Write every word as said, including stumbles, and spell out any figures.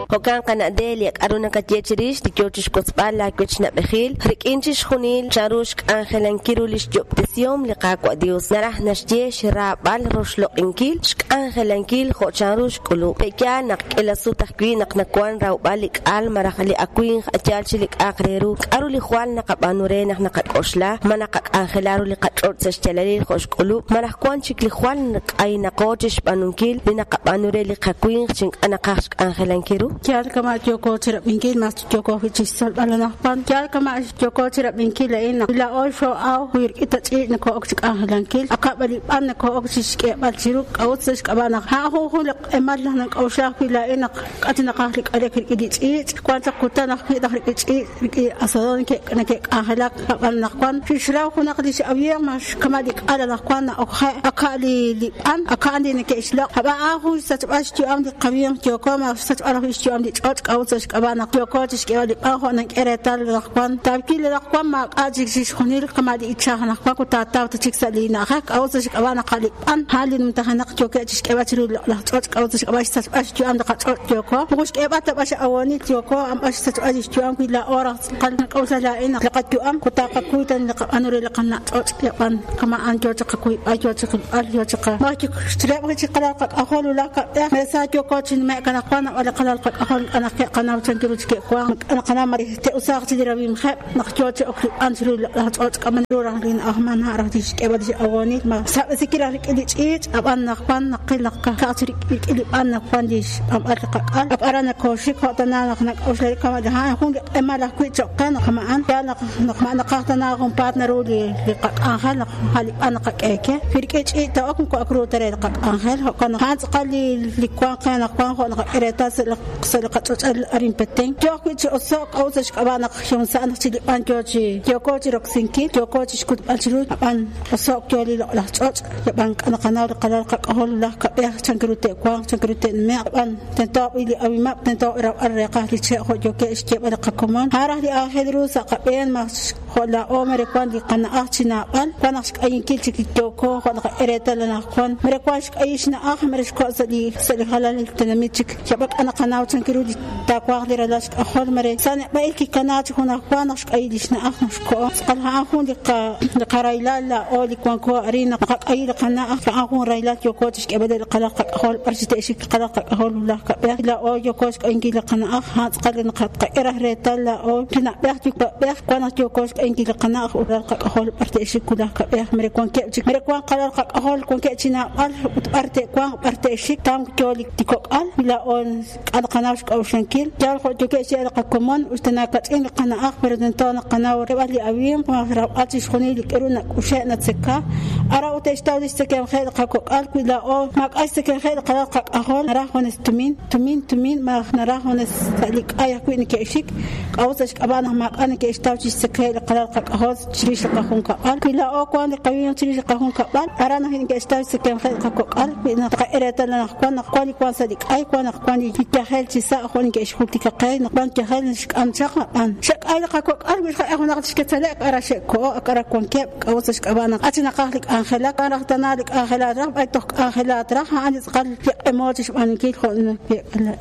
وكان قناديل يقرونا كتيتريش تكيوتش كوتبال لا كوتشنا بخيل ركينتش خونيل شاروشك انخلان كيروليش جوب تسيوم لقاك وديوس نرح نشتي شراب بال روشلو انكيل شك انخلان كيل خو شاروش كلو بيكا نق الى سو تحكوي نق نكوان راو بالك آل مرخلي اكوين اتيال شلك اخريرو ارو لي خوال نقبانوري نح نقد اوشلا ما نق انخلارو لقد تشتلالي خوش كلو ما نح كوان شكل خوال نق اي نقوتش بانونكيل بنقبانوري لقاكوين شنك انا قاشك انخلان كيرو كيال كما جوكو ترب انكيل ما جوكو في تشسل على نحبان كيال كما جوكو ترب انكيل لإنا لا أول شو أو ويرك تأتي نكو أكتك أهلان كيل أقبل أن نكو أكتش كبال شروك أو تسش كبانا ها هو هو لق إمال لهنك أو شاف لا إنا أتنا قهلك عليك الإديت إيت كوانت كوتنا في داخل إيت إيت أصلاً كي نك أهلك قبل نقان في شراو كنا قديش أبيع مش كمالك على نقان أو خ أكالي لأن أكالي نك إشلاق هبا أهو ستبأش تيام دي قبيم تيوكو ما ستبأره إيش تيام دي تأت أو تسش كبانا تيوكو تش كبالي أهو نك إرتال نقان تبكي لنقان ما أجيش خنيل كمالي إتشاهنا كوكو تاتا وتشكسلينا هك أو تسش كبانا قالي أن حالي متهنق تيوكو تش كباترو لا تأت أو تش كباش ستبأش تيام دقات تيوكو مش كبات باش أواني تيوكو أم أش ستبأش تيام كلا أورا قال أو سلاينا لقد تيام كتاقا كويتا أنوري لقنا تأت يبان كما أن تيوكو كوي أيوة تك أيوة تك ما تك ترى ما تك قلق أخول لا كأ مسا تيوكو تن ما كنا قانا ولا قلق أخول أنا كنا وتنكرو تك قوان أنا قنا مري تأساق تدري بيم خب نختيوت أخل أنترو لا تأت كمان رورانين أهمان هارتيش كبدي أواني ما سأذكر لك اللي تيجي أبان نقبان نقل نق كاتري اللي أبان نقبان ديش أم أرقى أب أرانا كوشي كاتنا نخنق أوشلي كمان ده هون إما له كوي تقنا كمان يا نق نق نقاتنا هم بارتنرو لي لقاء آخر نق هالي أنا قاكة في الكيتش إيه تأكل كأكرو ترى لقاء آخر كان هانز قال لي لقوان كان لقوان هو نق إرتاس لقصة الأرين بتين جو كوي تأساق أو تش كمان نق يوم سأنا تلي بان جوجي جو كوي رقصينكي جو كوي تشكد بالشروط بان أساق جولي لا تأت بان أنا قناة قلال كأهل لا كبيه تنكرو تقوان تنكرو تنمي بان تنتاب إلي أبي ما تنتاب إرا الرقاه لشيء خو جو كي إشتيب على كمان هاره لي آخر روسا قبين ما خلا أمر كوان دي قناة تنا بان كانش أي كيل تكي جوكو خلا إرتا لنا كوان مركواش أيشنا آخر مركوا سدي سدي خلال التنميتك شبك أنا قناة تنكرو دي تقوان لرالاش أهل مري سنة بايكي قناة هنا كوانش أي ليشنا آخر شكوا قالها أخون لق لقرايلا لا أولي كوان كوا أرينا قاق أي لقناة أخون رايلات يوكوتش كبدل القلق أهل برشتة شيء قلق أهل الله كبيه لا أو يوكوش إنجيل لقناة هات قال نقط قيره ريتال لا أو تنا بيحتي بيه كوان يوكوش إنجيل لقناة أهل أهل برشتة شيء كله كبيه مريكوان كيف مريكوان قلق أهل كون كأتنا قال وتبرت كوان برشتة شيء تام كولي تكوك قال لا أو القناة أو شنكيل جال خو جوكيش يلقى كمان وتناقض إن القناة بردنتان القناة وربالي أويم ما رأتش خني لكرونا وشأن تسكا أرى وتشتاو تسكا خير قاكو قال كلا أو ما أستكا خير قلق أهل نراه ونستمين تمين تمين ما نراه ونسلك أيه كوين كيشك أو تشك أبانا ما أنا كيشتاو تسكا قلق أهل تشريش قاكون قال كلا أو كون قوي تشريش قاكون قال أرانا هين كيشتاو تسكا خير قاكو قال بين تغيرت لنا قوان قواني قوان صديق أي قوان قواني كيكهل تسا خوني كيشكوك تكقين قوان كهل شك أم شق أن شك أي قاكو قال بيش أخو نقدش كتلاك أرى شك كو أقرأ كون كيب أو تشك أبانا أتنا قاهلك أنخلاك أنا أختنا لك أنخلات راه أي تك أنخلات راه عندي قال في أموتش أنا كي خلنا